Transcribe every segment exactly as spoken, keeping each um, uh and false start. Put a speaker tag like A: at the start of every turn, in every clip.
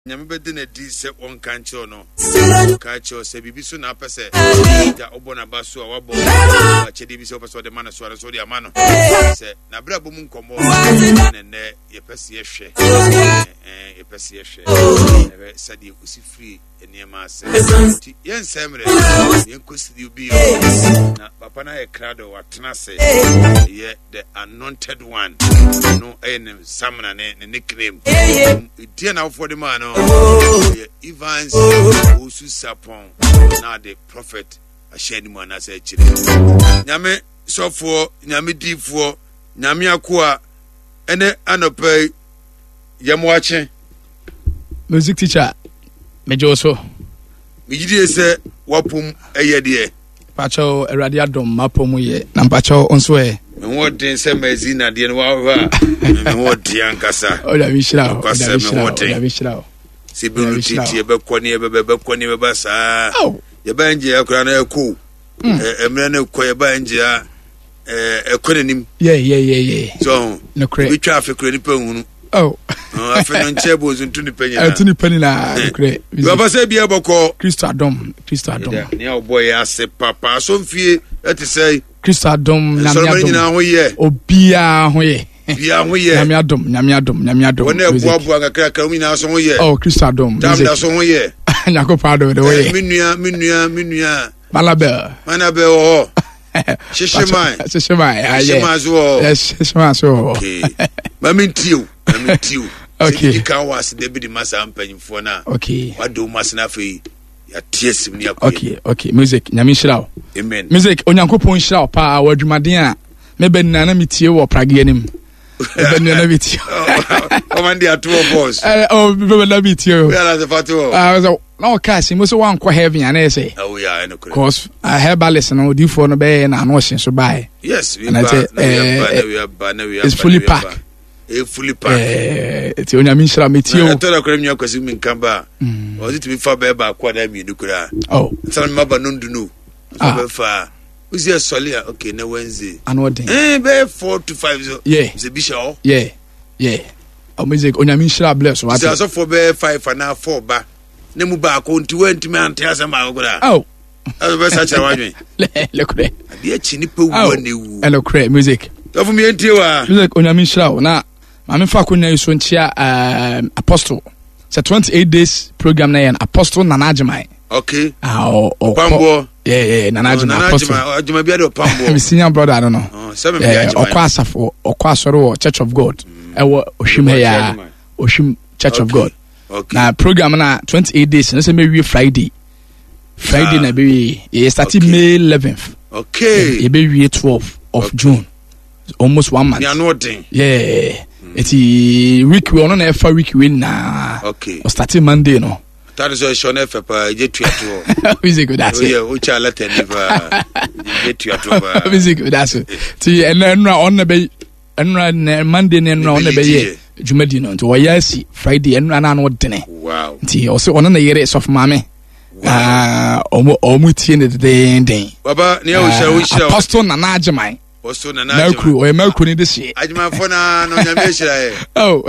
A: nyame bedi na di se won kancho no kancho se bibi so na pese ja obona baso a wabo a chedi bi se opeso de mana so so de amano se na bra bom nkomo ne ne ye pese ye hwe eh ye pese ye hwe e se de usi free eniema ase yen semre yen kosidi obi na papa na ye krado watena se ye the anointed one no en samna ne nickname die na for the man Evans Osu Sapon now the prophet ashedi mu na say chire nyame sofo nyame difo nyame akoa ene anopai yamwache
B: music teacher mejoso
A: mejidi se wapum eyede
B: pacho erade adom mapom ye na pacho onso e
A: me wodin se mazina de no wa me wodi ankasa
B: o da bishira o da bishira o da bishira
A: Sibiru titi ebe kwani ebe ebe kwani ebe basa yeba nje akura na eku emre na ekọ yeba nje a ekonenim
B: yeah yeah yeah yeah
A: so
B: no cre
A: we traffic cre ni pehunu
B: oh
A: afa no nche bo zuntu ni penya
B: na tuni peni na no cre
A: we ba se bia boko
B: Kristo adom Kristo adom
A: ne oboy ase papa so mfie eti say
B: Kristo adom
A: na me adom na ho ye
B: obia ho ye
A: bia ho ye
B: nyame adom nyame adom nyame adom
A: wona ebuabu agakra ka umi na so ho ye
B: oh Kristo adom
A: dam da so ho ye
B: nyakopa do de ho ye
A: minua minua minua
B: malabel
A: manabel oh Shishimai
B: Shishimai ah yeah
A: Shishimai
B: yes Shishimai so
A: okay mami ntiu mami ntiu
B: okay
A: you can was David Masa ampanyimfo na
B: okay
A: wado masna fe ya tiesim ni akoye
B: okay okay music nyame shirawo
A: amen
B: music onyankopon shirawo pa wadwumaden a mebe nna na metie wo prage anim mebe nna na metie
A: o man dia two boss
B: eh oh mebe na metie o
A: ya la se fatu
B: ah so na o kasi mo so wan kwa heaven ya na say
A: oh yeah no correct
B: cause I have a lesson o di for no be na no hye so bai
A: yes we ba we ba na we
B: it's fully packed
A: e fully packed
B: eh ti onyame shira metie o
A: to da kwara mnya kwasi mi nkamba o ti bi fa ba ba kwa da mi dukura
B: oh
A: san maba nundu no so be fa uzi solia okay na Wednesday
B: anodin
A: eh be four to five so
B: yeah
A: the bishop
B: yeah yeah o music onyame shira bless what
A: so for be five and four ba ne mu ba ko nti wantimi ante asema agora
B: oh
A: aso be sa chira wadwen
B: le kure
A: ade achi ni pe wu na wu
B: hello kure music
A: so for me entie wa
B: music onyame shira na ma me fa ko nya iso ntia um apostle so twenty-eight days program na yan apostle nanajimai
A: okay
B: ah o
A: pambo
B: yeah yeah nanajimai apostle
A: nanajimai bia do pambo
B: my senior brother I don't know
A: oh seven bia
B: o kwa asafo o kwa soro Church of God e wo ohwim ya ohwim Church of God
A: okay
B: na program na twenty-eight days na say me we Friday Friday na be we start May eleventh
A: okay
B: e be we twelve of June almost one month
A: ya no den
B: yeah eti week we on na efa week we na
A: okay
B: o start Monday no
A: that is a show na fa pa je tuato
B: music that's it
A: yeah o cha la teniva je tuato ba
B: music that's it ti enra on na be enra Monday na enra on na be ye jumadi no nti wayasi Friday enra na no dene
A: wow
B: nti o se ono na yere sof mame ah omo omo tie ne den den
A: baba ne o sha o sha
B: apostle na najimai
A: apostle na najimai
B: makru o makru ni this year
A: ajima fo na no nyame shira e
B: oh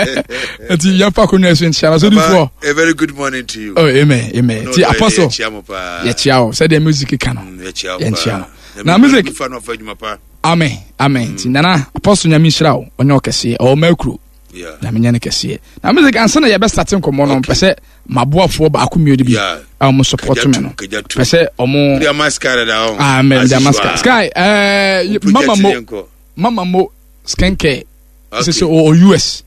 B: nti ya pa ko nwa so ntia so before
A: a very good morning to you
B: oh amen amen ti apostle ya chiao say the music can
A: ya chiao
B: ya chiao na music
A: fa no fa ajuma pa
B: amen amen ti nana apostle nyame shira o onye okese o makru
A: yeah
B: na menya ne kese na music ansa na ye be starting komo no pese maboafo ba akomiodi bi a mo support me no pese omo
A: dia mascara da on
B: amen dia mascara sky eh mama mo mama mo skincare this o U S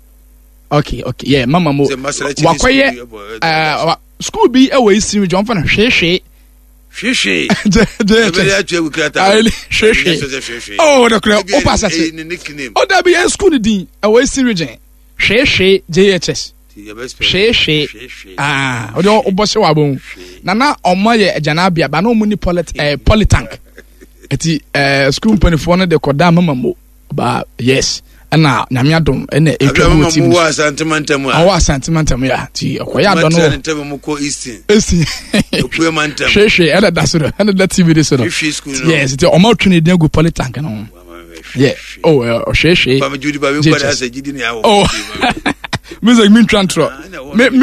B: okay okay yeah mama mo wakoye eh school bi e we isi John fa na hwehwe
A: hwehwe
B: de
A: be ya twa wukrata
B: hwehwe oh da kura o passa se o da bi school din e we isi region hwehwe J H S hwehwe ah o do obose wa bon na na omo ye agana bia ba na omo ni polit eh politank eti eh school mpanifo no de koda mama mo ba yes na nyame adom na etwa mo team
A: wa sentimentam
B: a wa sentimentam ya ti okoya do no
A: sentimentam mo ko eastin
B: esi
A: okuwe mantam
B: hwehwe era da so era da T V de so yes ti omo twene de go politank no yeah oh hwehwe
A: ba me judi ba we ko da sa jidi ni awo
B: oh music min twantro